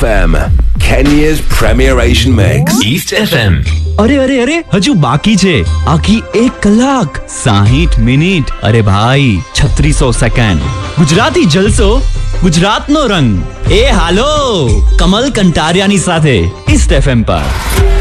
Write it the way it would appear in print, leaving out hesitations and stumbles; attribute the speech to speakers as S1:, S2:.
S1: FM, Kenya's premier Asian mix.
S2: East FM.
S3: અરે અરે અરે હજુ બાકી છે આખી 1 કલાક 60 મિનિટ. અરે ભાઈ 3600 સેકન્ડ. ગુજરાતી જલસો, ગુજરાતનો રંગ. એ હાલો કમલ કંટારિયાની સાથે ઈસ્ટ FM પર.